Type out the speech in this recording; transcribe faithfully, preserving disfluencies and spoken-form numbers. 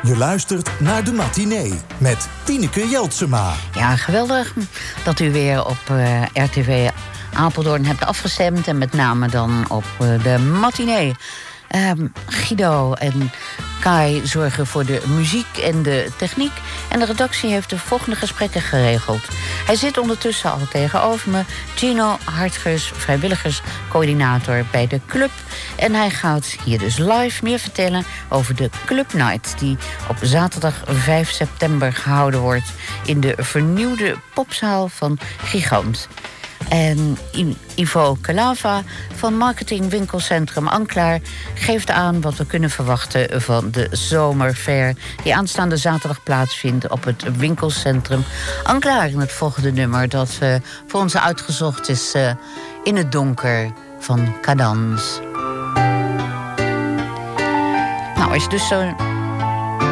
Je luistert naar De Matinee met Tineke Jeltsema. Ja, geweldig dat u weer op uh, R T V Apeldoorn hebt afgestemd. En met name dan op uh, De Matinee. Uh, Guido en Kai zorgen voor de muziek en de techniek. En de redactie heeft de volgende gesprekken geregeld. Hij zit ondertussen al tegenover me. Gino Hartgers, vrijwilligerscoördinator bij de club. En hij gaat hier dus live meer vertellen over de Club Night, die op zaterdag vijf september gehouden wordt in de vernieuwde popzaal van Gigant. En Ivo Calava van marketingwinkelcentrum Anklaar geeft aan wat we kunnen verwachten van de zomerfair die aanstaande zaterdag plaatsvindt op het winkelcentrum Anklaar. In het volgende nummer dat uh, voor ons uitgezocht is uh, In het donker van Cadans. Nou, als je dus zo